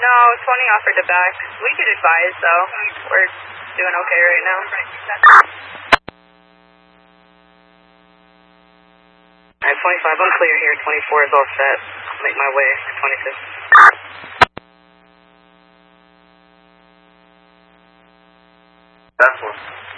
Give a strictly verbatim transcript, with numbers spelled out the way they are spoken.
No, twenty offered to back. We could advise, though. We're doing okay right now. Alright, twenty-five, I'm clear here. twenty-four is all set. I'll make my way to twenty-six. That's one.